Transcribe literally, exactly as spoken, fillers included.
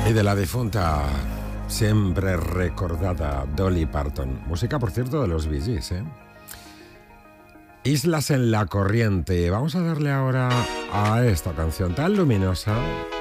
Y de la difunta, siempre recordada Dolly Parton. Música, por cierto, de los Bee Gees, ¿eh? Islas en la corriente. Vamos a darle ahora a esta canción tan luminosa